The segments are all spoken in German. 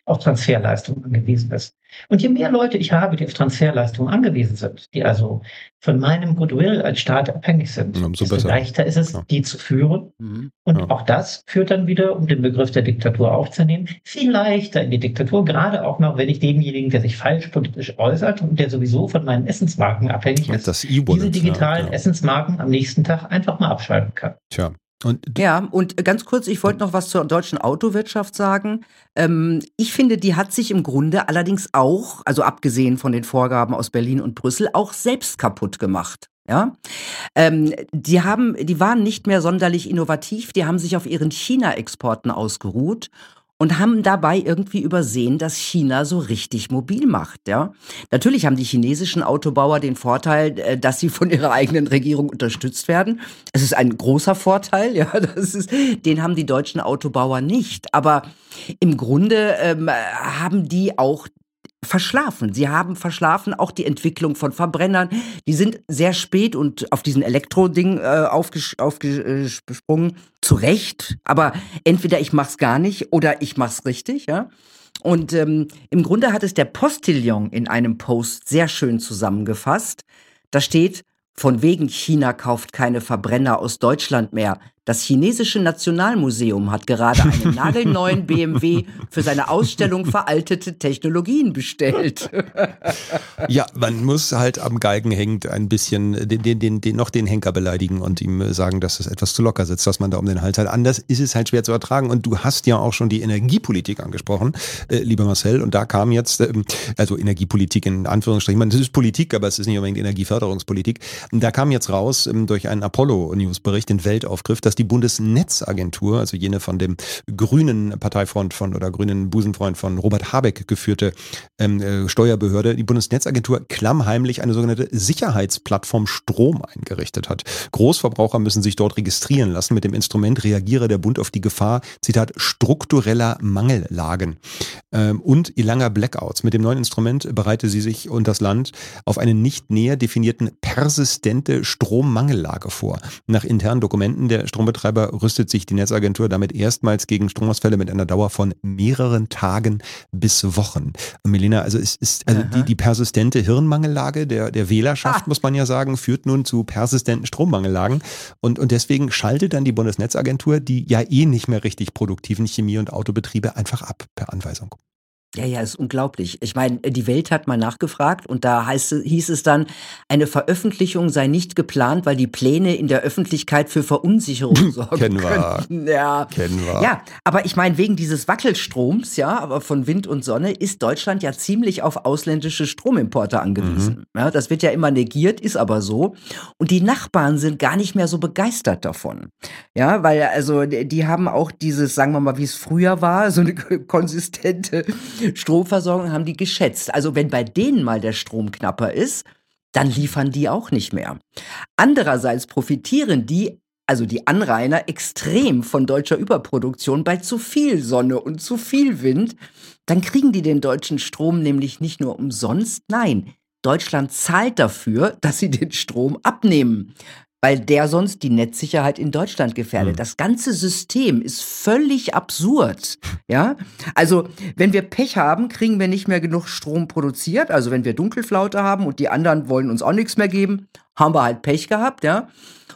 auf Transferleistungen angewiesen ist. Und je mehr Leute ich habe, die auf Transferleistungen angewiesen sind, die also von meinem Goodwill als Staat abhängig sind, Umso desto besser. leichter ist es, Ja. die zu führen. Und Ja. auch das führt dann wieder, um den Begriff der Diktatur aufzunehmen, viel leichter in die Diktatur, gerade auch noch, wenn ich demjenigen, der sich falsch politisch äußert und der sowieso von meinen Essensmarken abhängig Und ist, das diese E-Wallet, digitalen ja. Essensmarken am nächsten Tag einfach mal abschalten kann. Tja. Und Ja, und ganz kurz, ich wollte noch was zur deutschen Autowirtschaft sagen. Ich finde, die hat sich im Grunde allerdings auch, also abgesehen von den Vorgaben aus Berlin und Brüssel, auch selbst kaputt gemacht. Ja, die waren nicht mehr sonderlich innovativ, die haben sich auf ihren China-Exporten ausgeruht und haben dabei irgendwie übersehen, dass China so richtig mobil macht, ja. Natürlich haben die chinesischen Autobauer den Vorteil, dass sie von ihrer eigenen Regierung unterstützt werden. Es ist ein großer Vorteil, ja, den haben die deutschen Autobauer nicht. Aber im Grunde haben die auch verschlafen. Sie haben verschlafen auch die Entwicklung von Verbrennern. Die sind sehr spät und auf diesen Elektroding aufgesprungen. Zu Recht. Aber entweder ich mach's gar nicht oder ich mach's richtig, ja. Und im Grunde hat es der Postillon in einem Post sehr schön zusammengefasst. Da steht, von wegen China kauft keine Verbrenner aus Deutschland mehr. Das chinesische Nationalmuseum hat gerade einen nagelneuen BMW für seine Ausstellung veraltete Technologien bestellt. ja, man muss halt am Galgen hängend ein bisschen den Henker beleidigen und ihm sagen, dass es etwas zu locker sitzt, dass man da um den Hals hat. Anders ist es halt schwer zu ertragen. Und du hast ja auch schon die Energiepolitik angesprochen, lieber Marcel. Und da kam jetzt, also Energiepolitik in Anführungsstrichen, das ist Politik, aber es ist nicht unbedingt Energieförderungspolitik. Da kam jetzt raus durch einen Apollo-News-Bericht, den Weltaufgriff, dass die Bundesnetzagentur, also jene von dem grünen Parteifreund oder grünen Busenfreund von Robert Habeck geführte Steuerbehörde, die Bundesnetzagentur klammheimlich eine sogenannte Sicherheitsplattform Strom eingerichtet hat. Großverbraucher müssen sich dort registrieren lassen. Mit dem Instrument reagiere der Bund auf die Gefahr, Zitat, struktureller Mangellagen und langer Blackouts. Mit dem neuen Instrument bereite sie sich und das Land auf eine nicht näher definierten persistente Strommangellage vor. Nach internen Dokumenten der Strombetreiber rüstet sich die Netzagentur damit erstmals gegen Stromausfälle mit einer Dauer von mehreren Tagen bis Wochen. Und Milena, also die persistente Hirnmangellage der Wählerschaft, muss man ja sagen, führt nun zu persistenten Strommangellagen. Und deswegen schaltet dann die Bundesnetzagentur die ja nicht mehr richtig produktiven Chemie- und Autobetriebe einfach ab per Anweisung. Ja, ist unglaublich. Ich meine, die Welt hat mal nachgefragt und da hieß es dann, eine Veröffentlichung sei nicht geplant, weil die Pläne in der Öffentlichkeit für Verunsicherung sorgen könnten. Kennen wir. Ja, aber ich meine, wegen dieses Wackelstroms, ja, aber von Wind und Sonne ist Deutschland ja ziemlich auf ausländische Stromimporte angewiesen. Ja, das wird ja immer negiert, ist aber so. Und die Nachbarn sind gar nicht mehr so begeistert davon. Ja, weil also die haben auch dieses, sagen wir mal, wie es früher war, so eine konsistente Stromversorgung haben die geschätzt. Also wenn bei denen mal der Strom knapper ist, dann liefern die auch nicht mehr. Andererseits profitieren die, also die Anrainer, extrem von deutscher Überproduktion bei zu viel Sonne und zu viel Wind. Dann kriegen die den deutschen Strom nämlich nicht nur umsonst, nein, Deutschland zahlt dafür, dass sie den Strom abnehmen, weil der sonst die Netzsicherheit in Deutschland gefährdet. Das ganze System ist völlig absurd. Ja? Also, wenn wir Pech haben, kriegen wir nicht mehr genug Strom produziert. Also, wenn wir Dunkelflaute haben und die anderen wollen uns auch nichts mehr geben, haben wir halt Pech gehabt, ja.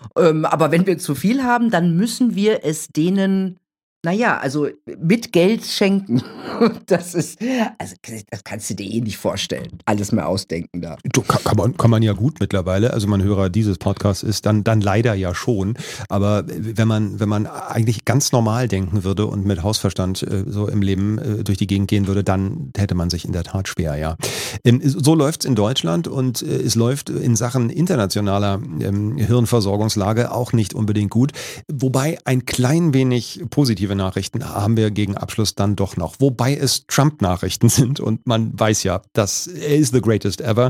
Aber wenn wir zu viel haben, dann müssen wir es denen, also mit Geld schenken. Das kannst du dir nicht vorstellen. Alles mal ausdenken da. Kann man ja gut mittlerweile. Also mein Hörer dieses Podcasts ist dann leider ja schon. Aber wenn man eigentlich ganz normal denken würde und mit Hausverstand so im Leben durch die Gegend gehen würde, dann hätte man sich in der Tat schwer, ja. So läuft's in Deutschland und es läuft in Sachen internationaler Hirnversorgungslage auch nicht unbedingt gut. Wobei ein klein wenig positive Nachrichten haben wir gegen Abschluss dann doch noch. Wobei es Trump-Nachrichten sind und man weiß ja, dass er ist the greatest ever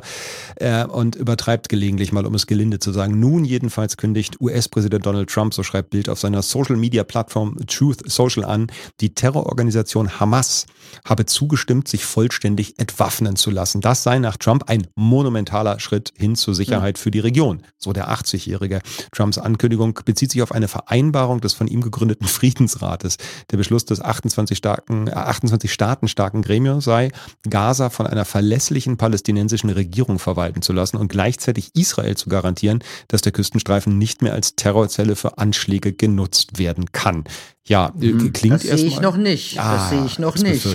und übertreibt gelegentlich mal, um es gelinde zu sagen. Nun jedenfalls kündigt US-Präsident Donald Trump, so schreibt Bild auf seiner Social-Media-Plattform Truth Social an, die Terrororganisation Hamas habe zugestimmt, sich vollständig entwaffnen zu lassen. Das sei nach Trump ein monumentaler Schritt hin zur Sicherheit für die Region. So der 80-Jährige. Trumps Ankündigung bezieht sich auf eine Vereinbarung des von ihm gegründeten Friedensrates. dass der Beschluss des 28 Staaten starken Gremiums sei, Gaza von einer verlässlichen palästinensischen Regierung verwalten zu lassen und gleichzeitig Israel zu garantieren, dass der Küstenstreifen nicht mehr als Terrorzelle für Anschläge genutzt werden kann. Ja, klingt erstmal. Das sehe ich noch nicht. Das sehe ich noch nicht.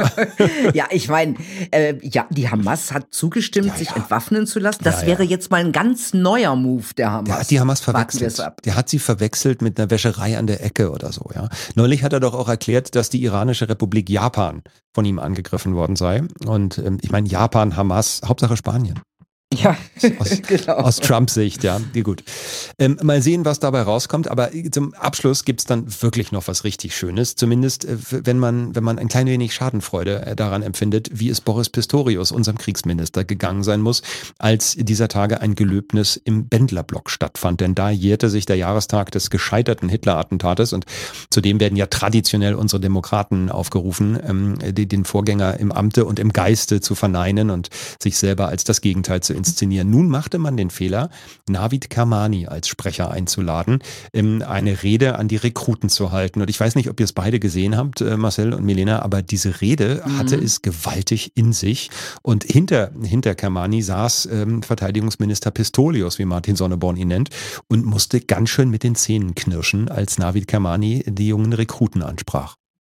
Ja, ich meine, die Hamas hat zugestimmt, sich entwaffnen zu lassen. Das wäre jetzt mal ein ganz neuer Move der Hamas. Der hat die Hamas verwechselt. Der hat sie verwechselt mit einer Wäscherei an der Ecke oder so. Ja. Neulich hat er doch auch erklärt, dass die Iranische Republik Japan von ihm angegriffen worden sei. Und ich meine, Japan, Hamas, Hauptsache Spanien. Ja, genau. Aus Trumps Sicht, ja, gut. Mal sehen, was dabei rauskommt, aber zum Abschluss gibt's dann wirklich noch was richtig Schönes, zumindest wenn man ein klein wenig Schadenfreude daran empfindet, wie es Boris Pistorius, unserem Kriegsminister, gegangen sein muss, als dieser Tage ein Gelöbnis im Bendlerblock stattfand, denn da jährte sich der Jahrestag des gescheiterten Hitler-Attentates und zudem werden ja traditionell unsere Demokraten aufgerufen, den Vorgänger im Amte und im Geiste zu verneinen und sich selber als das Gegenteil zu inszenieren. Nun machte man den Fehler, Navid Kermani als Sprecher einzuladen, eine Rede an die Rekruten zu halten. Und ich weiß nicht, ob ihr es beide gesehen habt, Marcel und Milena, aber diese Rede hatte es gewaltig in sich. Und hinter Kermani saß Verteidigungsminister Pistorius, wie Martin Sonneborn ihn nennt, und musste ganz schön mit den Zähnen knirschen, als Navid Kermani die jungen Rekruten ansprach.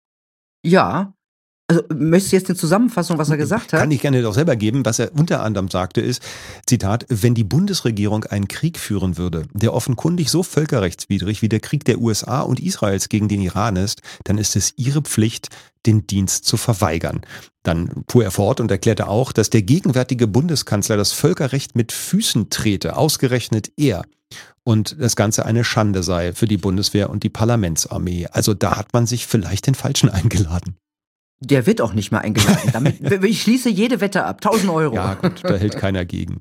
Ja. Also, möchtest du jetzt eine Zusammenfassung, was er gesagt hat? Kann ich gerne doch selber geben. Was er unter anderem sagte ist, Zitat, wenn die Bundesregierung einen Krieg führen würde, der offenkundig so völkerrechtswidrig wie der Krieg der USA und Israels gegen den Iran ist, dann ist es ihre Pflicht, den Dienst zu verweigern. Dann fuhr er fort und erklärte auch, dass der gegenwärtige Bundeskanzler das Völkerrecht mit Füßen trete, ausgerechnet er. Und das Ganze eine Schande sei für die Bundeswehr und die Parlamentsarmee. Also da hat man sich vielleicht den Falschen eingeladen. Der wird auch nicht mehr eingeladen. Ich schließe jede Wette ab. 1.000 Euro. Ja gut, da hält keiner gegen.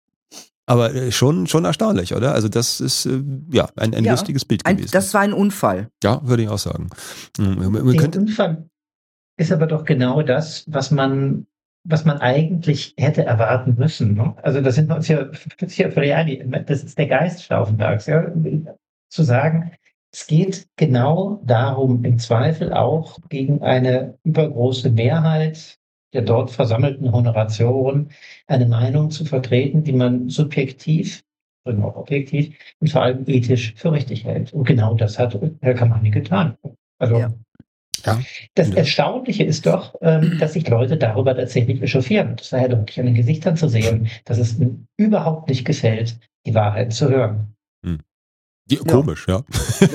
Aber schon erstaunlich, oder? Also das ist ein lustiges Bild gewesen. Das war ein Unfall. Ja, würde ich auch sagen. Der Unfall ist aber doch genau das, was man eigentlich hätte erwarten müssen. Ne? Also das sind wir uns ja das ist der Geist Stauffenbergs, ja? Zu sagen, es geht genau darum, im Zweifel auch gegen eine übergroße Mehrheit der dort versammelten Honoratioren eine Meinung zu vertreten, die man subjektiv und auch objektiv und vor allem ethisch für richtig hält. Und genau das hat Herr Kermani getan. Also das Erstaunliche ist doch, dass sich Leute darüber tatsächlich echauffieren. Das war ja deutlich an den Gesichtern zu sehen, dass es ihnen überhaupt nicht gefällt, die Wahrheit zu hören. Komisch, ja.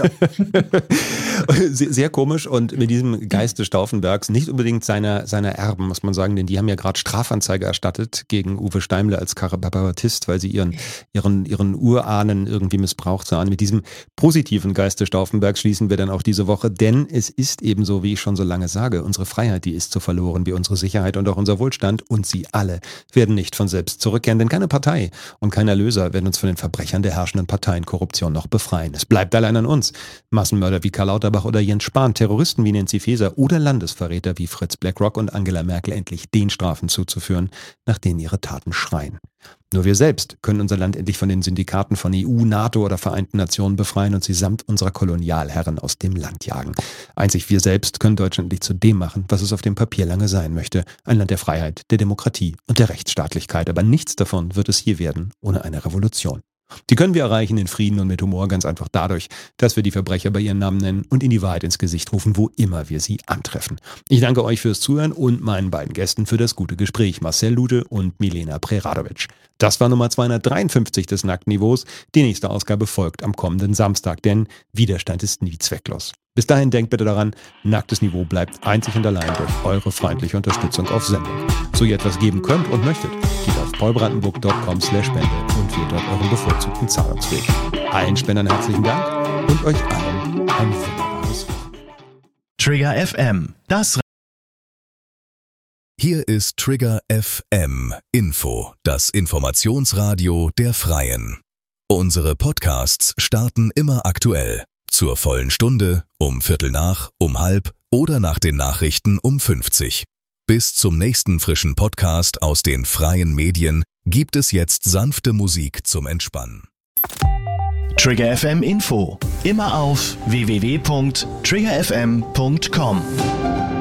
Sehr komisch und mit diesem Geist des Stauffenbergs nicht unbedingt seiner Erben, muss man sagen, denn die haben ja gerade Strafanzeige erstattet gegen Uwe Steimle als Kabarettist, weil sie ihren Urahnen irgendwie missbraucht sahen. Mit diesem positiven Geist des Stauffenbergs schließen wir dann auch diese Woche, denn es ist ebenso, wie ich schon so lange sage, unsere Freiheit, die ist zu verloren, wie unsere Sicherheit und auch unser Wohlstand und sie alle werden nicht von selbst zurückkehren, denn keine Partei und kein Erlöser werden uns von den Verbrechern der herrschenden Parteien Korruption noch befreien. Es bleibt allein an uns. Massenmörder wie Karl Lauterbach oder Jens Spahn, Terroristen wie Nancy Faeser oder Landesverräter wie Fritz Blackrock und Angela Merkel endlich den Strafen zuzuführen, nach denen ihre Taten schreien. Nur wir selbst können unser Land endlich von den Syndikaten von EU, NATO oder Vereinten Nationen befreien und sie samt unserer Kolonialherren aus dem Land jagen. Einzig wir selbst können Deutschland endlich zu dem machen, was es auf dem Papier lange sein möchte. Ein Land der Freiheit, der Demokratie und der Rechtsstaatlichkeit. Aber nichts davon wird es je werden ohne eine Revolution. Die können wir erreichen in Frieden und mit Humor ganz einfach dadurch, dass wir die Verbrecher bei ihren Namen nennen und ihnen die Wahrheit ins Gesicht rufen, wo immer wir sie antreffen. Ich danke euch fürs Zuhören und meinen beiden Gästen für das gute Gespräch, Marcel Lute und Milena Preradovic. Das war Nummer 253 des Nacktniveaus. Die nächste Ausgabe folgt am kommenden Samstag, denn Widerstand ist nie zwecklos. Bis dahin denkt bitte daran, nacktes Niveau bleibt einzig und allein durch eure freundliche Unterstützung auf Sendung. So ihr etwas geben könnt und möchtet, geht auf paulbrandenburg.com/spende und wählt dort euren bevorzugten Zahlungsweg. Allen Spendern herzlichen Dank und euch allen ein wunderbares Wochenende. Trigger FM, Hier ist Trigger FM Info, das Informationsradio der Freien. Unsere Podcasts starten immer aktuell. Zur vollen Stunde, um 7:15, um 12:30 oder nach den Nachrichten um 50. Bis zum nächsten frischen Podcast aus den freien Medien gibt es jetzt sanfte Musik zum Entspannen. Trigger FM Info. Immer auf www.triggerfm.com.